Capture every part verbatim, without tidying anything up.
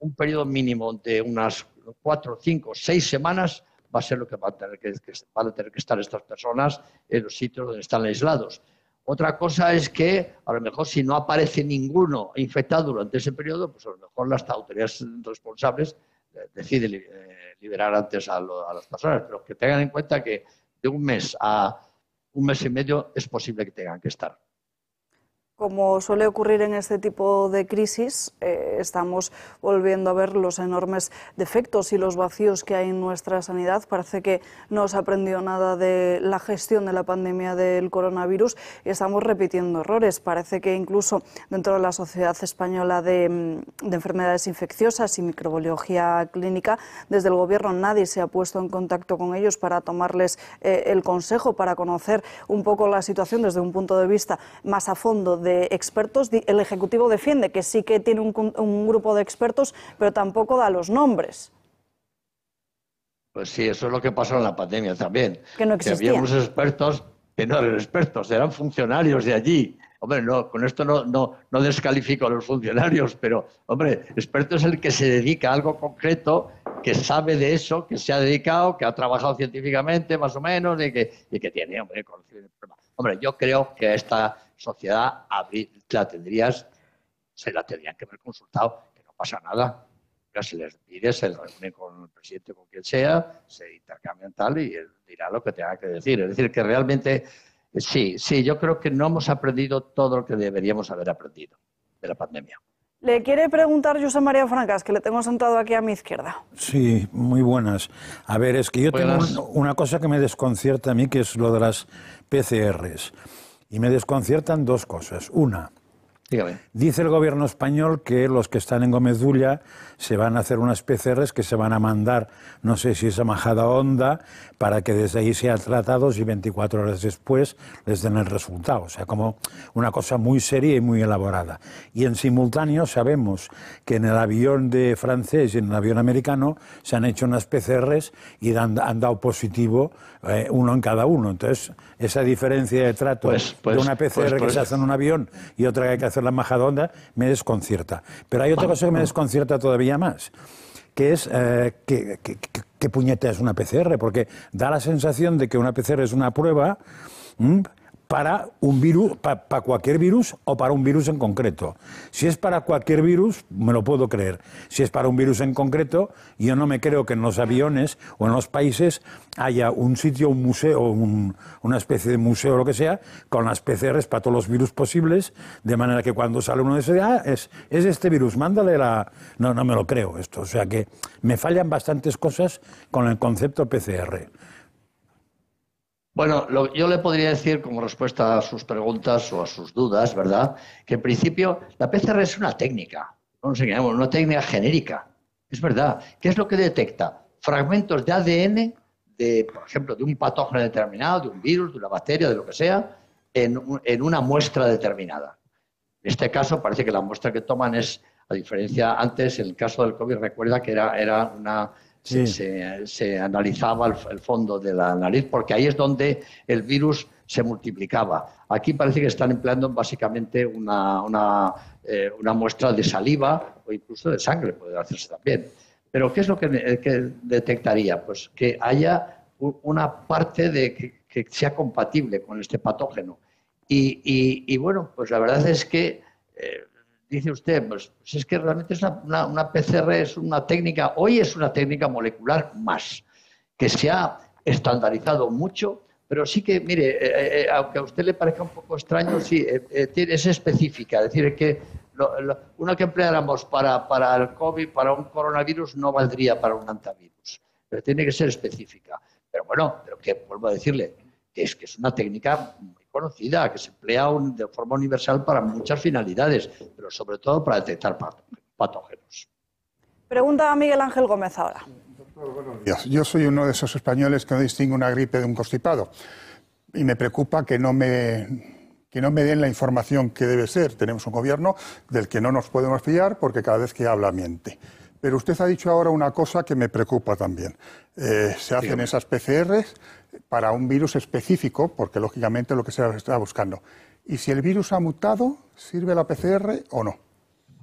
un periodo mínimo de unas cuatro, cinco, seis semanas va a ser lo que van a tener que, que van a tener que estar estas personas en los sitios donde están aislados. Otra cosa es que a lo mejor si no aparece ninguno infectado durante ese periodo, pues a lo mejor las autoridades responsables deciden eh, liberar antes a, lo, a las personas, pero que tengan en cuenta que de un mes a un mes y medio es posible que tengan que estar. Como suele ocurrir en este tipo de crisis, eh, estamos volviendo a ver los enormes defectos y los vacíos que hay en nuestra sanidad. Parece que no se aprendió nada de la gestión de la pandemia del coronavirus y estamos repitiendo errores. Parece que incluso dentro de la Sociedad Española de, de Enfermedades Infecciosas y Microbiología Clínica, desde el Gobierno nadie se ha puesto en contacto con ellos para tomarles eh, el consejo, para conocer un poco la situación desde un punto de vista más a fondo de expertos. El Ejecutivo defiende que sí que tiene un, un grupo de expertos, pero tampoco da los nombres. Pues sí, eso es lo que pasó en la pandemia también. Que no que existían. había unos expertos que no eran expertos, eran funcionarios de allí. Hombre, no, con esto no, no, no descalifico a los funcionarios, pero, hombre, experto es el que se dedica a algo concreto, que sabe de eso, que se ha dedicado, que ha trabajado científicamente, más o menos, y que, y que tiene, hombre, conocimiento. Hombre, yo creo que esta sociedad la tendrías, se la tendrían que haber consultado, que no pasa nada. Se les pide, se reúne con el presidente, con quien sea, se intercambian tal y él dirá lo que tenga que decir. Es decir, que realmente sí, sí, yo creo que no hemos aprendido todo lo que deberíamos haber aprendido de la pandemia. Le quiere preguntar José María Francas, que le tengo sentado aquí a mi izquierda. Sí, muy buenas. A ver, es que yo buenas. tengo un, una cosa que me desconcierta a mí, que es lo de las P C Rs. Y me desconciertan dos cosas. Una, dígame. Dice el gobierno español que los que están en Gómez Dúlia se van a hacer unas P C Rs que se van a mandar, no sé si es a Majadahonda, para que desde ahí sean tratados y veinticuatro horas después les den el resultado. O sea, como una cosa muy seria y muy elaborada. Y en simultáneo sabemos que en el avión de francés y en el avión americano se han hecho unas P C Rs y han, han dado positivo eh, uno en cada uno. Entonces, esa diferencia de trato pues, pues, de una P C R pues, pues, que se hace en un avión y otra que hay que hacer la Majadahonda me desconcierta. Pero hay otra cosa que me desconcierta todavía más, que es eh, que, que, que, que puñeta es una P C R, porque da la sensación de que una P C R es una prueba ¿m? para un virus, para pa cualquier virus o para un virus en concreto. Si es para cualquier virus, me lo puedo creer. Si es para un virus en concreto, yo no me creo que en los aviones o en los países haya un sitio, un museo, un, una especie de museo o lo que sea, con las P C Rs para todos los virus posibles, de manera que cuando sale uno de esos, ah, es, es este virus, mándale la... No, no me lo creo esto. O sea que me fallan bastantes cosas con el concepto P C R. Bueno, lo, yo le podría decir como respuesta a sus preguntas o a sus dudas, ¿verdad? Que en principio la P C R es una técnica, no nos engañemos, una técnica genérica. Es verdad. ¿Qué es lo que detecta? Fragmentos de A D N, de, por ejemplo, de un patógeno determinado, de un virus, de una bacteria, de lo que sea, en, en una muestra determinada. En este caso parece que la muestra que toman es, a diferencia antes, en el caso del COVID, recuerda que era, era una... Se, Sí. se, se analizaba el, el fondo de la nariz porque ahí es donde el virus se multiplicaba. Aquí parece que están empleando básicamente una, una, eh, una muestra de saliva o incluso de sangre, puede hacerse también. Pero ¿qué es lo que, que detectaría? Pues que haya una parte de que, que sea compatible con este patógeno. Y, y, y bueno, pues la verdad es que... Eh, dice usted, pues, pues es que realmente es una, una, una P C R, es una técnica, hoy es una técnica molecular más, que se ha estandarizado mucho, pero sí que, mire, eh, eh, aunque a usted le parezca un poco extraño, sí, eh, eh, es específica, es decir, que lo, lo, una que empleáramos para, para el COVID, para un coronavirus, no valdría para un antivirus, pero tiene que ser específica. Pero bueno, pero que vuelvo a decirle, que es que es una técnica conocida, que se emplea un, de forma universal para muchas finalidades, pero sobre todo para detectar patógenos. Pregunta a Miguel Ángel Gómez ahora. Doctor, buenos días. Yo soy uno de esos españoles que no distingue una gripe de un constipado y me preocupa que no me, que no me den la información que debe ser. Tenemos un gobierno del que no nos podemos fiar porque cada vez que habla miente. Pero usted ha dicho ahora una cosa que me preocupa también. Eh, se hacen Dígame. esas P C Rs para un virus específico, porque lógicamente es lo que se está buscando. ¿Y si el virus ha mutado, sirve la P C R o no?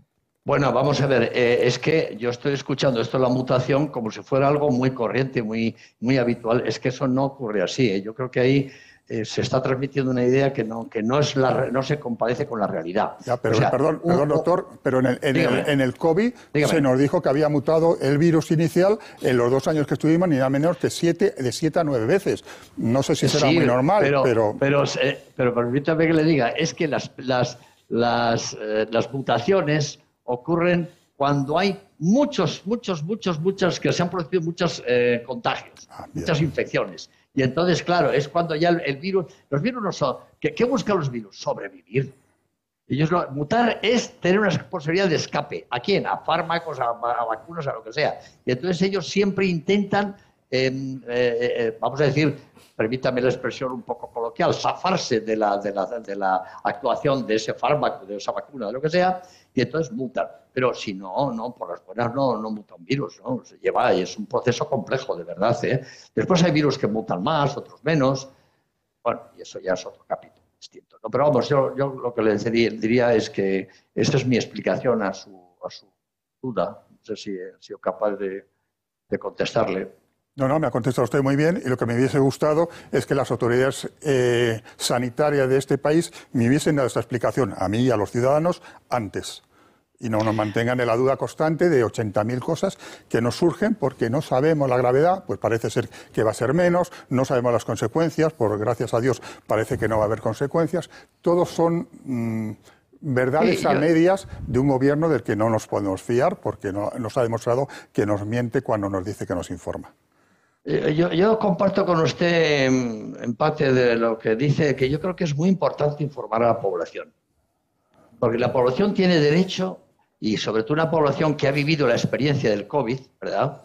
Bueno, vamos a ver, eh, es que yo estoy escuchando esto de la mutación como si fuera algo muy corriente, muy, muy habitual. Es que eso no ocurre así, ¿eh? Yo creo que ahí eh, se está transmitiendo una idea que no, que no, es la, no se compadece con la realidad. Ya, pero O sea, perdón, un, perdón, doctor, pero en el, en el, en el COVID dígame. Se nos dijo que había mutado el virus inicial en los dos años que estuvimos, ni nada menos que siete, de siete a nueve veces. No sé si será sí, muy normal, pero... Pero, pero, eh, pero permítame que le diga, es que las, las, las, eh, las mutaciones ocurren cuando hay muchos, muchos, muchos, muchos, que se han producido muchos eh, contagios, ah, muchas infecciones. Y entonces, claro, es cuando ya el, el virus, los virus no son, ¿qué, qué buscan los virus? Sobrevivir. Ellos no, mutar es tener una posibilidad de escape. ¿A quién? A fármacos, a, a vacunas, a lo que sea. Y entonces ellos siempre intentan, eh, eh, eh, vamos a decir, permítame la expresión un poco coloquial, zafarse de la, de, la, de la actuación de ese fármaco, de esa vacuna, de lo que sea, y entonces mutan. Pero si no, no, por las buenas no, no muta un virus, ¿no? Se lleva, y es un proceso complejo, de verdad, ¿eh? Después hay virus que mutan más, otros menos. Bueno, y eso ya es otro capítulo distinto, ¿no? Pero vamos, yo, yo lo que le diría es que esta es mi explicación a su, a su duda. No sé si he sido capaz de, de contestarle. No, no, me ha contestado usted muy bien y lo que me hubiese gustado es que las autoridades eh, sanitarias de este país me hubiesen dado esta explicación a mí y a los ciudadanos antes y no nos mantengan en la duda constante de ochenta mil cosas que nos surgen porque no sabemos la gravedad, pues parece ser que va a ser menos, no sabemos las consecuencias, por gracias a Dios parece que no va a haber consecuencias. Todos son mmm, verdades sí, yo... a medias de un gobierno del que no nos podemos fiar porque no, nos ha demostrado que nos miente cuando nos dice que nos informa. Yo, yo comparto con usted en, en parte de lo que dice, que yo creo que es muy importante informar a la población. Porque la población tiene derecho, y sobre todo una población que ha vivido la experiencia del COVID, ¿verdad?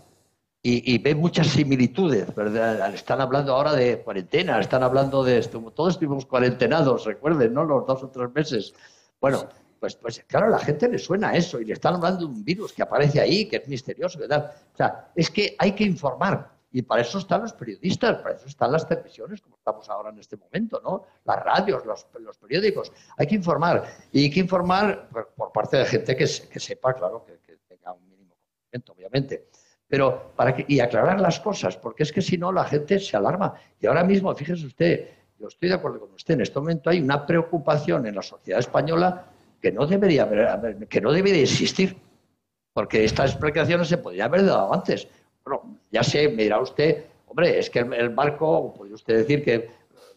Y, y ve muchas similitudes, ¿verdad? Están hablando ahora de cuarentena, están hablando de esto. Todos estuvimos cuarentenados, recuerden, ¿no? Los dos o tres meses. Bueno, pues, pues claro, a la gente le suena eso y le están hablando de un virus que aparece ahí, que es misterioso, ¿verdad? O sea, es que hay que informar. Y para eso están los periodistas, para eso están las televisiones, como estamos ahora en este momento, ¿no? Las radios, los, los periódicos. Hay que informar. Y hay que informar por, por parte de gente que, que sepa, claro, que, que tenga un mínimo conocimiento, obviamente. Pero para que, y aclarar las cosas, porque es que si no la gente se alarma. Y ahora mismo, fíjese usted, yo estoy de acuerdo con usted, en este momento hay una preocupación en la sociedad española que no debería, haber, que no debería existir. Porque estas explicaciones se podrían haber dado antes. Bueno, ya sé, me dirá usted, hombre, es que el, el barco, podría usted decir que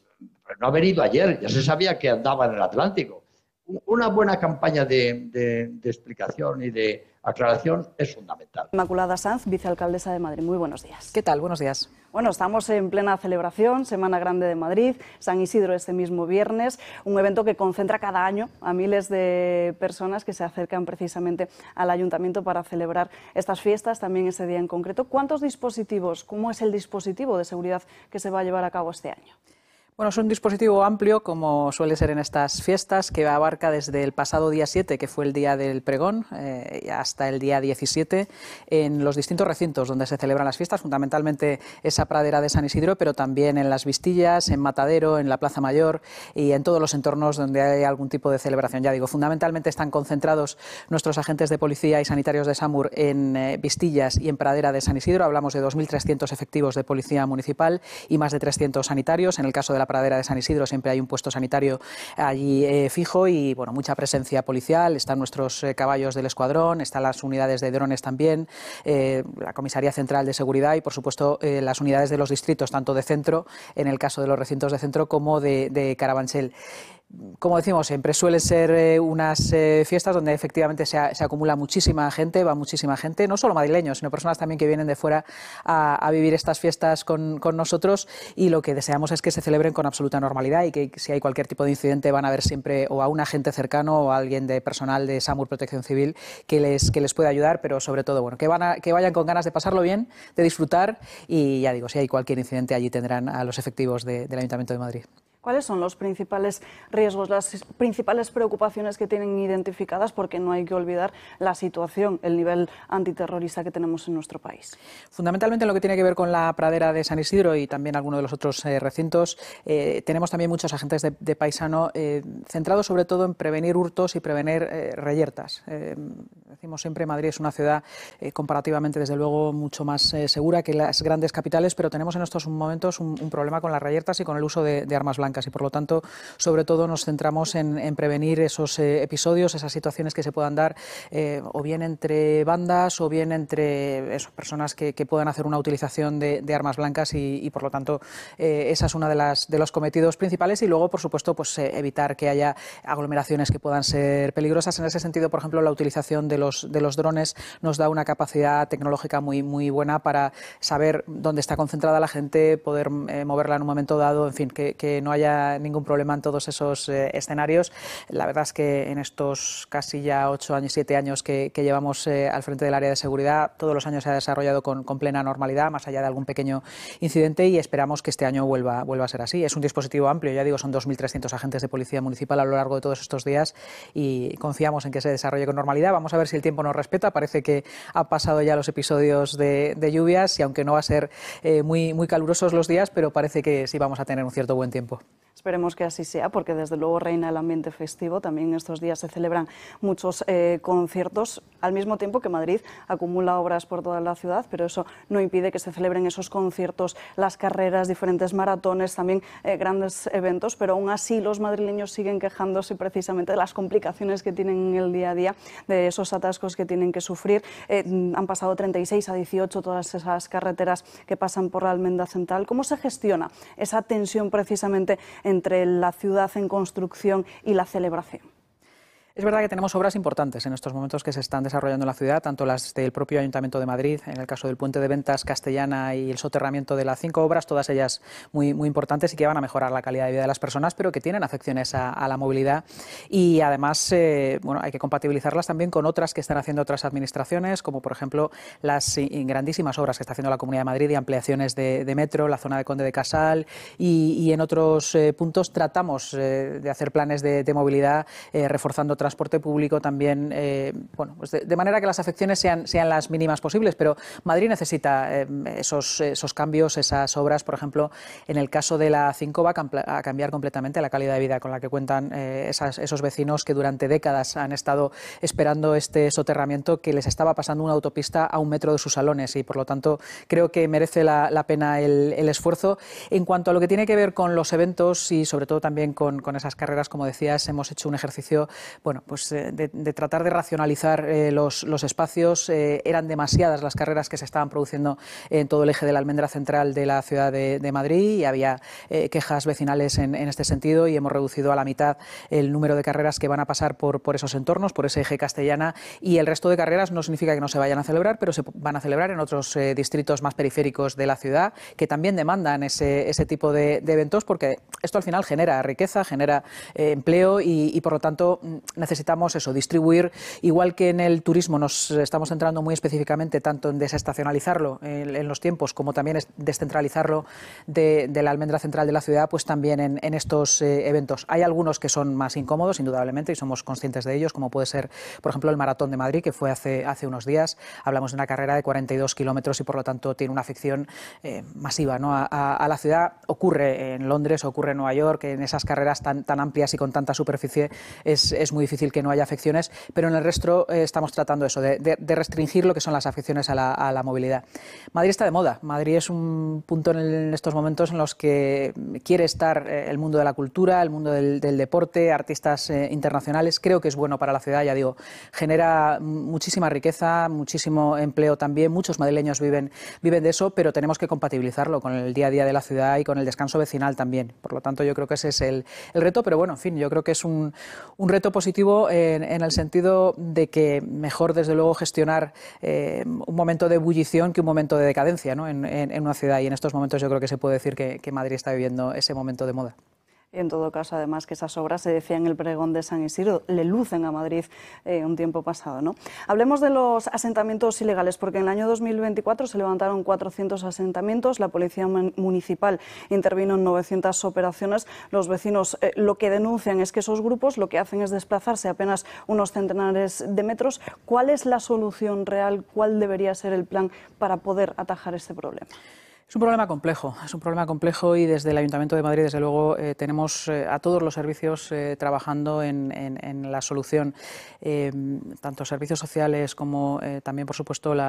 no ha venido ayer, ya se sabía que andaba en el Atlántico. Una buena campaña de, de, de explicación y de aclaración es fundamental. Inmaculada Sanz, vicealcaldesa de Madrid. Muy buenos días. ¿Qué tal? Buenos días. Bueno, estamos en plena celebración, Semana Grande de Madrid, San Isidro este mismo viernes, un evento que concentra cada año a miles de personas que se acercan precisamente al ayuntamiento para celebrar estas fiestas, también ese día en concreto. ¿Cuántos dispositivos, cómo es el dispositivo de seguridad que se va a llevar a cabo este año? Bueno, es un dispositivo amplio, como suele ser en estas fiestas, que abarca desde el pasado día siete, que fue el día del pregón, eh, hasta el día diecisiete, en los distintos recintos donde se celebran las fiestas, fundamentalmente esa pradera de San Isidro, pero también en Las Vistillas, en Matadero, en la Plaza Mayor y en todos los entornos donde hay algún tipo de celebración. Ya digo, fundamentalmente están concentrados nuestros agentes de policía y sanitarios de SAMUR en eh, Vistillas y en pradera de San Isidro. Hablamos de dos mil trescientos efectivos de policía municipal y más de trescientos sanitarios. En el caso de la pradera de San Isidro siempre hay un puesto sanitario allí eh, fijo y bueno, mucha presencia policial. Están nuestros eh, caballos del escuadrón, están las unidades de drones también, eh, la Comisaría Central de Seguridad y por supuesto eh, las unidades de los distritos, tanto de centro, en el caso de los recintos de centro, como de, de Carabanchel. Como decimos siempre, suelen ser eh, unas eh, fiestas donde efectivamente se, a, se acumula muchísima gente, va muchísima gente, no solo madrileños, sino personas también que vienen de fuera a, a vivir estas fiestas con, con nosotros y lo que deseamos es que se celebren con absoluta normalidad y que si hay cualquier tipo de incidente van a ver siempre o a un agente cercano o a alguien de personal de SAMUR Protección Civil que les, que les pueda ayudar, pero sobre todo bueno, que, van a, que vayan con ganas de pasarlo bien, de disfrutar y ya digo, si hay cualquier incidente allí tendrán a los efectivos de, del Ayuntamiento de Madrid. ¿Cuáles son los principales riesgos, las principales preocupaciones que tienen identificadas? Porque no hay que olvidar la situación, el nivel antiterrorista que tenemos en nuestro país. Fundamentalmente en lo que tiene que ver con la pradera de San Isidro y también algunos de los otros eh, recintos, eh, tenemos también muchos agentes de, de paisano eh, centrados sobre todo en prevenir hurtos y prevenir eh, reyertas. Eh, decimos siempre, Madrid es una ciudad eh, comparativamente, desde luego, mucho más eh, segura que las grandes capitales, pero tenemos en estos momentos un, un problema con las reyertas y con el uso de, de armas blancas. Y por lo tanto, sobre todo nos centramos en, en prevenir esos eh, episodios, esas situaciones que se puedan dar eh, o bien entre bandas o bien entre eso, personas que, que puedan hacer una utilización de, de armas blancas y, y por lo tanto eh, esa es una de las de los cometidos principales y luego por supuesto pues eh, evitar que haya aglomeraciones que puedan ser peligrosas. En ese sentido, por ejemplo, la utilización de los de los drones nos da una capacidad tecnológica muy muy buena para saber dónde está concentrada la gente, poder eh, moverla en un momento dado, en fin, que, que no haya haya ningún problema en todos esos eh, escenarios. La verdad es que en estos casi ya ocho años, siete años que, que llevamos eh, al frente del área de seguridad, todos los años se ha desarrollado con, con plena normalidad, más allá de algún pequeño incidente, y esperamos que este año vuelva, vuelva a ser así. Es un dispositivo amplio, ya digo, son dos mil trescientos agentes de policía municipal a lo largo de todos estos días y confiamos en que se desarrolle con normalidad. Vamos a ver si el tiempo nos respeta. Parece que han pasado ya los episodios de, de lluvias y aunque no va a ser eh, muy, muy calurosos los días, pero parece que sí vamos a tener un cierto buen tiempo. Esperemos que así sea, porque desde luego reina el ambiente festivo. También estos días se celebran muchos eh, conciertos, al mismo tiempo que Madrid acumula obras por toda la ciudad, pero eso no impide que se celebren esos conciertos, las carreras, diferentes maratones, también eh, grandes eventos, pero aún así los madrileños siguen quejándose precisamente de las complicaciones que tienen en el día a día, de esos atascos que tienen que sufrir. Eh, han pasado treinta y seis a dieciocho todas esas carreteras que pasan por la Almenda Central. ¿Cómo se gestiona esa tensión precisamente entre la ciudad en construcción y la celebración? Es verdad que tenemos obras importantes en estos momentos que se están desarrollando en la ciudad, tanto las del propio Ayuntamiento de Madrid, en el caso del Puente de Ventas Castellana y el soterramiento de las cinco obras, todas ellas muy, muy importantes y que van a mejorar la calidad de vida de las personas, pero que tienen afecciones a, a la movilidad y además eh, bueno, hay que compatibilizarlas también con otras que están haciendo otras administraciones, como por ejemplo las grandísimas obras que está haciendo la Comunidad de Madrid y ampliaciones de, de metro, la zona de Conde de Casal y, y en otros eh, puntos tratamos eh, de hacer planes de, de movilidad eh, reforzando transporte público también, eh, bueno, pues de, de manera que las afecciones sean, sean las mínimas posibles, pero Madrid necesita eh, esos, esos cambios, esas obras. Por ejemplo, en el caso de la cinco va a, a cambiar completamente la calidad de vida con la que cuentan eh, esas, esos vecinos que durante décadas han estado esperando este soterramiento que les estaba pasando una autopista a un metro de sus salones y por lo tanto creo que merece la, la pena el, el esfuerzo. En cuanto a lo que tiene que ver con los eventos y sobre todo también con, con esas carreras, como decías, hemos hecho un ejercicio bueno, pues de, de tratar de racionalizar eh, los, los espacios. Eh, eran demasiadas las carreras que se estaban produciendo en todo el eje de la Almendra Central de la ciudad de, de Madrid y había eh, quejas vecinales en, en este sentido y hemos reducido a la mitad el número de carreras que van a pasar por, por esos entornos, por ese eje Castellana y el resto de carreras no significa que no se vayan a celebrar, pero se van a celebrar en otros eh, distritos más periféricos de la ciudad que también demandan ese, ese tipo de, de eventos porque esto al final genera riqueza, genera eh, empleo y, y por lo tanto necesitamos eso, distribuir, igual que en el turismo nos estamos centrando muy específicamente tanto en desestacionalizarlo en, en los tiempos como también es descentralizarlo de, de la Almendra Central de la ciudad, pues también en, en estos eh, eventos. Hay algunos que son más incómodos, indudablemente, y somos conscientes de ellos, como puede ser, por ejemplo, el Maratón de Madrid, que fue hace, hace unos días. Hablamos de una carrera de cuarenta y dos kilómetros y, por lo tanto, tiene una afección eh, masiva, ¿no? a, a, a la ciudad. Ocurre en Londres, ocurre en Nueva York, en esas carreras tan, tan amplias y con tanta superficie es, es muy difícil que no haya afecciones, pero en el resto eh, estamos tratando eso, de, de, de restringir lo que son las afecciones a la, a la movilidad. Madrid está de moda. Madrid es un punto en, el, en estos momentos en los que quiere estar eh, el mundo de la cultura, el mundo del, del deporte, artistas eh, internacionales. Creo que es bueno para la ciudad, ya digo, genera muchísima riqueza, muchísimo empleo también. Muchos madrileños viven, viven de eso, pero tenemos que compatibilizarlo con el día a día de la ciudad y con el descanso vecinal también. Por lo tanto, yo creo que ese es el, el reto, pero bueno, en fin, yo creo que es un, un reto positivo en, en el sentido de que mejor, desde luego, gestionar eh, un momento de ebullición que un momento de decadencia, ¿no? en, en, en una ciudad. Y en estos momentos yo creo que se puede decir que, que Madrid está viviendo ese momento de moda. En todo caso, además, que esas obras, se decía en el pregón de San Isidro, le lucen a Madrid eh, un tiempo pasado, ¿no? Hablemos de los asentamientos ilegales, porque en el año dos mil veinticuatro se levantaron cuatrocientos asentamientos, la Policía Municipal intervino en novecientas operaciones. Los vecinos eh, lo que denuncian es que esos grupos lo que hacen es desplazarse apenas unos centenares de metros. ¿Cuál es la solución real? ¿Cuál debería ser el plan para poder atajar este problema? Es un problema complejo, es un problema complejo y desde el Ayuntamiento de Madrid, desde luego, eh, tenemos eh, a todos los servicios eh, trabajando en, en, en la solución, eh, tanto servicios sociales como eh, también, por supuesto, la